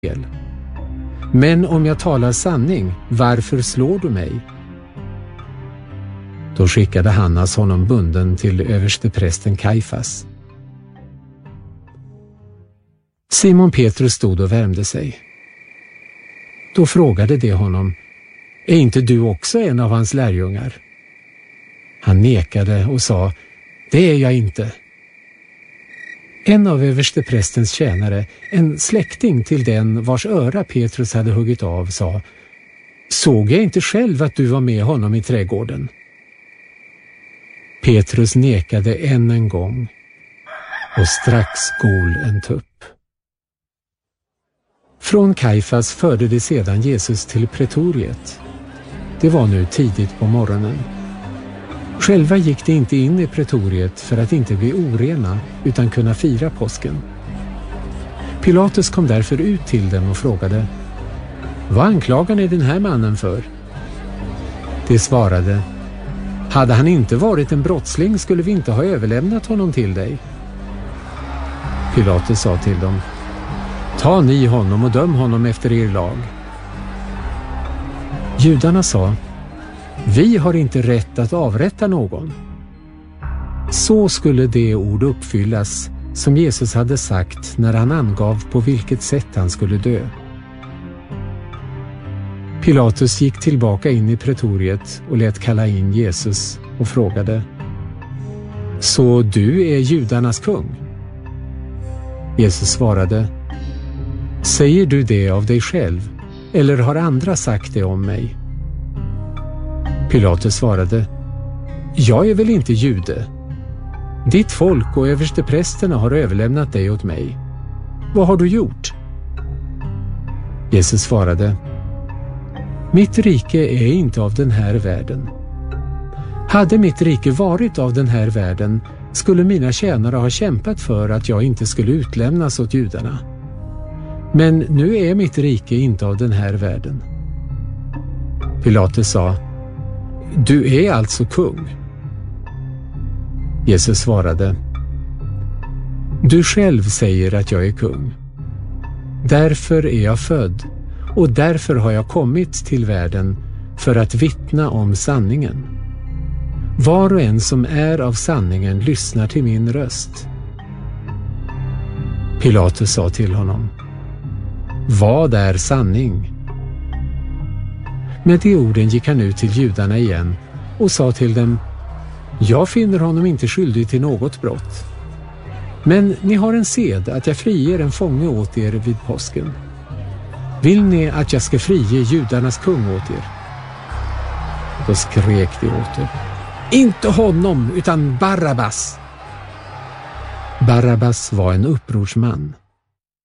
fel. Men om jag talar sanning, varför slår du mig? Då skickade Hannas honom bunden till översteprästen Kajfas. Simon Petrus stod och värmde sig. Då frågade de honom: är inte du också en av hans lärjungar? Han nekade och sa: det är jag inte. En av översteprästens tjänare, en släkting till den vars öra Petrus hade huggit av, sa: såg jag inte själv att du var med honom i trädgården? Petrus nekade än en gång, och strax gol en tupp. Från Kajfas förde de sedan Jesus till pretoriet. Det var nu tidigt på morgonen. Själva gick de inte in i pretoriet för att inte bli orena utan kunna fira påsken. Pilatus kom därför ut till dem och frågade: vad anklagar ni den här mannen för? De svarade: hade han inte varit en brottsling skulle vi inte ha överlämnat honom till dig. Pilatus sa till dem: ta ni honom och döm honom efter er lag. Judarna sa: vi har inte rätt att avrätta någon. Så skulle det ord uppfyllas som Jesus hade sagt när han angav på vilket sätt han skulle dö. Pilatus gick tillbaka in i pretoriet och lät kalla in Jesus och frågade: så du är judarnas kung? Jesus svarade: säger du det av dig själv, eller har andra sagt det om mig? Pilatus svarade: jag är väl inte jude. Ditt folk och översteprästerna har överlämnat dig åt mig. Vad har du gjort? Jesus svarade: mitt rike är inte av den här världen. Hade mitt rike varit av den här världen skulle mina tjänare ha kämpat för att jag inte skulle utlämnas åt judarna. Men nu är mitt rike inte av den här världen. Pilatus sa: du är alltså kung? Jesus svarade: du själv säger att jag är kung. Därför är jag född, och därför har jag kommit till världen för att vittna om sanningen. Var och en som är av sanningen lyssnar till min röst. Pilatus sa till honom: vad är sanning? Med de orden gick han ut till judarna igen och sa till dem: jag finner honom inte skyldig till något brott. Men ni har en sed att jag friger en fånge åt er vid påsken. Vill ni att jag ska frige judarnas kung åt er? Då skrek de åter: inte honom, utan Barabbas! Barabbas var en upprorsman.